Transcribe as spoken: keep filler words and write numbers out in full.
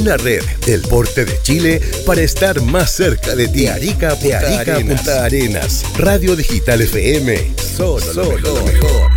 una red del porte de Chile para estar más cerca de ti. De Arica a Punta, Arica, Arenas. Punta Arenas. Radio Digital F M. Solo, Solo lo mejor. Lo mejor.